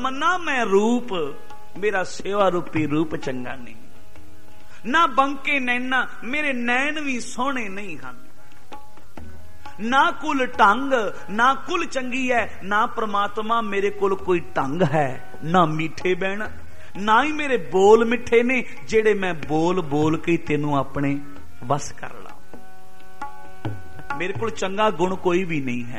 मना मैं रूप, मेरा सेवा रूपी रूप चंगा नहीं। ना बंके नैना, मेरे नैन भी सोहने नहीं हैं। ना कुल ढंग, ना कुल चंगी है, ना परमात्मा मेरे कोल कोई ढंग है, ना मीठे बैण, ना ही मेरे बोल मिठे ने जेड़े मैं बोल बोल के तेनू अपने वस कर ला। मेरे कोल चंगा गुण कोई भी नहीं है।